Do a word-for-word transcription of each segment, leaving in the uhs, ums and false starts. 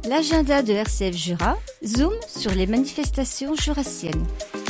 L'agenda de R C F Jura, zoom sur les manifestations jurassiennes.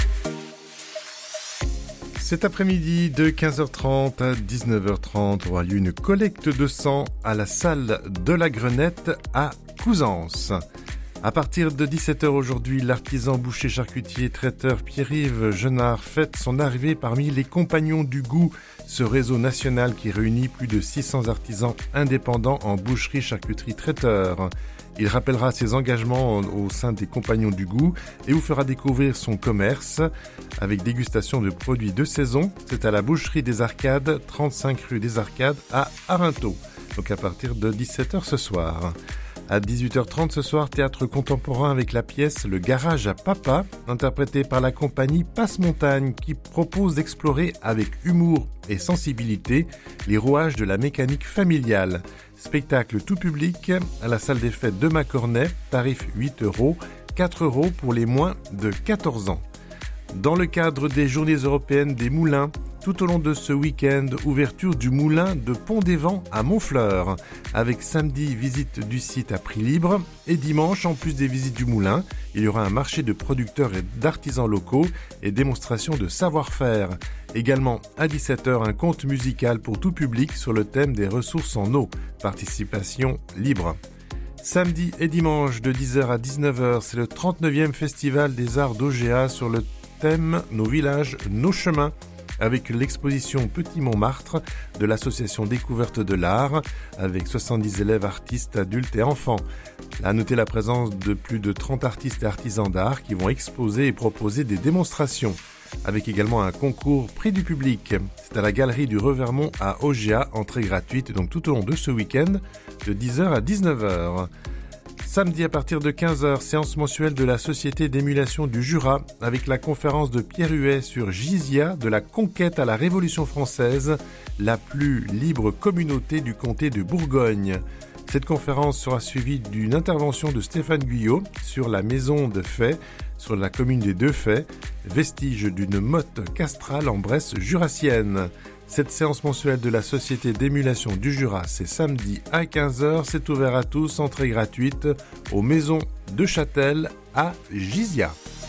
Cet après-midi, de quinze heures trente à dix-neuf heures trente, aura lieu une collecte de sang à la salle de la Grenette à Couzance. À partir de dix-sept heures aujourd'hui, l'artisan boucher charcutier traiteur Pierre-Yves Genard fête son arrivée parmi les Compagnons du Goût, ce réseau national qui réunit plus de six cents artisans indépendants en boucherie, charcuterie, traiteur. Il rappellera ses engagements au sein des Compagnons du Goût et vous fera découvrir son commerce avec dégustation de produits de saison. C'est à la boucherie des Arcades, trente-cinq rue des Arcades à Arinthod. Donc à partir de dix-sept heures ce soir. À dix-huit heures trente ce soir, théâtre contemporain avec la pièce Le Garage à Papa, interprétée par la compagnie Passe-Montagne, qui propose d'explorer avec humour et sensibilité les rouages de la mécanique familiale. Spectacle tout public à la salle des fêtes de Macornet, tarif huit euros, quatre euros pour les moins de quatorze ans. Dans le cadre des Journées européennes des moulins, tout au long de ce week-end, ouverture du moulin de Pont-des-Vents à Montfleur, avec samedi visite du site à prix libre et dimanche, en plus des visites du moulin, il y aura un marché de producteurs et d'artisans locaux et démonstration de savoir-faire. Également à dix-sept heures, un conte musical pour tout public sur le thème des ressources en eau, participation libre. Samedi et dimanche de dix heures à dix-neuf heures, c'est le trente-neuvième Festival des Arts d'O G A sur le thème Nos villages, nos chemins, avec l'exposition Petit Montmartre de l'association Découverte de l'Art, avec soixante-dix élèves artistes, adultes et enfants. À noter la présence de plus de trente artistes et artisans d'art qui vont exposer et proposer des démonstrations, avec également un concours prix du public. C'est à la galerie du Revermont à O G A, entrée gratuite, donc tout au long de ce week-end, de dix heures à dix-neuf heures. Samedi à partir de quinze heures, séance mensuelle de la Société d'émulation du Jura avec la conférence de Pierre Huet sur Gizia, de la conquête à la Révolution française, la plus libre communauté du comté de Bourgogne. Cette conférence sera suivie d'une intervention de Stéphane Guyot sur la maison de Fay, sur la commune des Deux Fays, vestige d'une motte castrale en Bresse jurassienne. Cette séance mensuelle de la Société d'émulation du Jura, c'est samedi à quinze heures, c'est ouvert à tous, entrée gratuite, aux Maisons de Châtel à Gizia.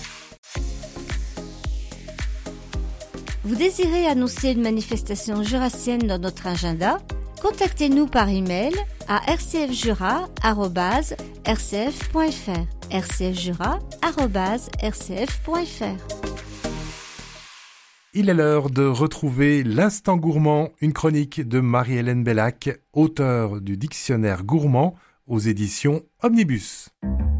Vous désirez annoncer une manifestation jurassienne dans notre agenda? Contactez-nous par email à r c f jura arobase r c f point f r r c f jura arobase r c f point f r. Il est l'heure de retrouver l'Instant Gourmand, une chronique de Marie-Hélène Bellac, auteure du Dictionnaire gourmand aux éditions Omnibus.